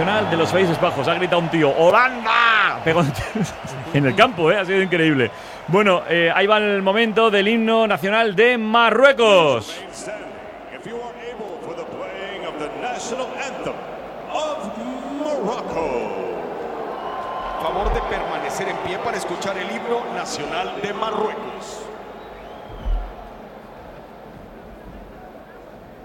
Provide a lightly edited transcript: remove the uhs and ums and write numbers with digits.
nacional de los Países Bajos. Ha gritado un tío, ¡Holanda! Pegó en el campo, ha sido increíble. Bueno, ahí va el momento del himno nacional de Marruecos. Favor de permanecer en pie para escuchar el himno nacional de Marruecos.